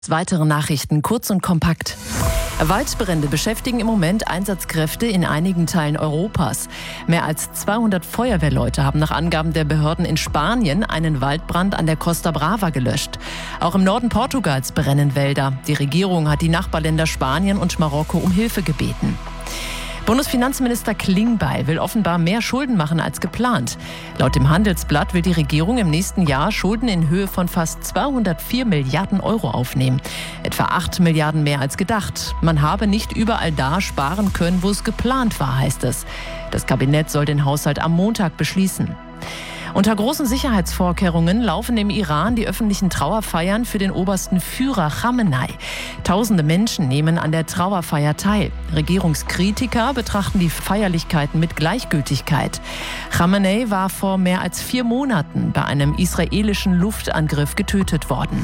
Weitere Nachrichten kurz und kompakt. Waldbrände beschäftigen im Moment Einsatzkräfte in einigen Teilen Europas. Mehr als 200 Feuerwehrleute haben nach Angaben der Behörden in Spanien einen Waldbrand an der Costa Brava gelöscht. Auch im Norden Portugals brennen Wälder. Die Regierung hat die Nachbarländer Spanien und Marokko um Hilfe gebeten. Bundesfinanzminister Klingbeil will offenbar mehr Schulden machen als geplant. Laut dem Handelsblatt will die Regierung im nächsten Jahr Schulden in Höhe von fast 204 Milliarden Euro aufnehmen. Etwa 8 Milliarden mehr als gedacht. Man habe nicht überall da sparen können, wo es geplant war, heißt es. Das Kabinett soll den Haushalt am Montag beschließen. Unter großen Sicherheitsvorkehrungen laufen im Iran die öffentlichen Trauerfeiern für den obersten Führer Chamenei. Tausende Menschen nehmen an der Trauerfeier teil. Regierungskritiker betrachten die Feierlichkeiten mit Gleichgültigkeit. Chamenei war vor mehr als 4 Monaten bei einem israelischen Luftangriff getötet worden.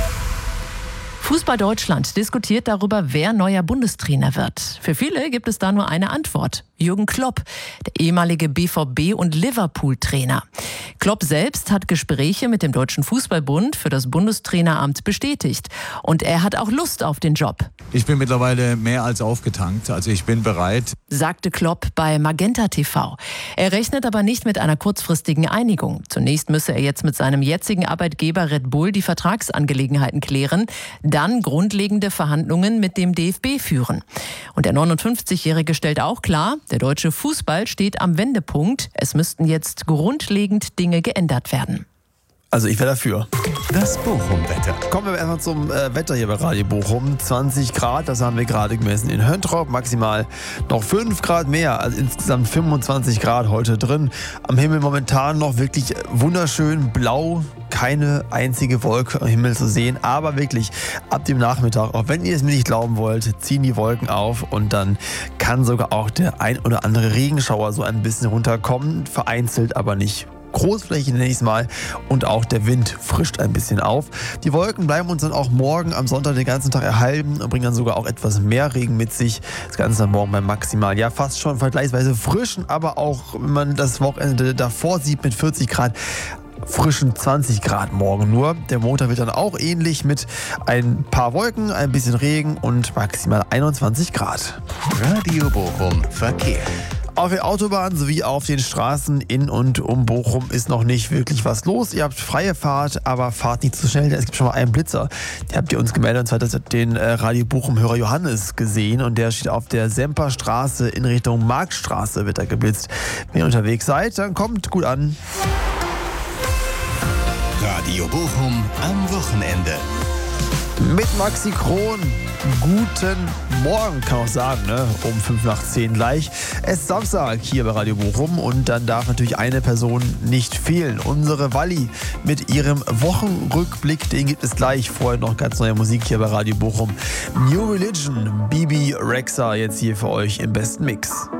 Fußball Deutschland diskutiert darüber, wer neuer Bundestrainer wird. Für viele gibt es da nur eine Antwort. Jürgen Klopp, der ehemalige BVB- und Liverpool-Trainer. Klopp selbst hat Gespräche mit dem Deutschen Fußballbund für das Bundestraineramt bestätigt. Und er hat auch Lust auf den Job. Ich bin mittlerweile mehr als aufgetankt, also ich bin bereit, sagte Klopp bei Magenta TV. Er rechnet aber nicht mit einer kurzfristigen Einigung. Zunächst müsse er jetzt mit seinem jetzigen Arbeitgeber Red Bull die Vertragsangelegenheiten klären, dann grundlegende Verhandlungen mit dem DFB führen. Und der 59-Jährige stellt auch klar, der deutsche Fußball steht am Wendepunkt. Es müssten jetzt grundlegend Dinge geändert werden. Also ich wäre dafür. Das Bochum-Wetter. Kommen wir erstmal zum Wetter hier bei Radio Bochum. 20 Grad, das haben wir gerade gemessen in Höntrop. Maximal noch 5 Grad mehr, also insgesamt 25 Grad heute drin. Am Himmel momentan noch wirklich wunderschön blau. Keine einzige Wolke am Himmel zu sehen. Aber wirklich ab dem Nachmittag, auch wenn ihr es mir nicht glauben wollt, ziehen die Wolken auf. Und dann kann sogar auch der ein oder andere Regenschauer so ein bisschen runterkommen. Vereinzelt, aber nicht großflächig nenne ich es mal, und auch der Wind frischt ein bisschen auf. Die Wolken bleiben uns dann auch morgen am Sonntag den ganzen Tag erhalten und bringen dann sogar auch etwas mehr Regen mit sich. Das Ganze dann morgen bei maximal, ja fast schon vergleichsweise frischen, aber auch, wenn man das Wochenende davor sieht mit 40 Grad, frischen 20 Grad morgen nur. Der Montag wird dann auch ähnlich mit ein paar Wolken, ein bisschen Regen und maximal 21 Grad. Radio Bochum Verkehr. Auf der Autobahn sowie auf den Straßen in und um Bochum ist noch nicht wirklich was los. Ihr habt freie Fahrt, aber fahrt nicht zu schnell, denn es gibt schon mal einen Blitzer. Den habt ihr uns gemeldet, und zwar das hat den Radio Bochum-Hörer Johannes gesehen, und der steht auf der Semperstraße in Richtung Marktstraße, wird da geblitzt. Wenn ihr unterwegs seid, dann kommt gut an. Radio Bochum am Wochenende. Mit Maxi Kron. Guten Morgen, kann man auch sagen, ne? Um 5 nach 10 gleich. Es ist Samstag hier bei Radio Bochum, und dann darf natürlich eine Person nicht fehlen. Unsere Walli mit ihrem Wochenrückblick, den gibt es gleich. Vorher noch ganz neue Musik hier bei Radio Bochum. New Religion, Bibi Rexha jetzt hier für euch im besten Mix.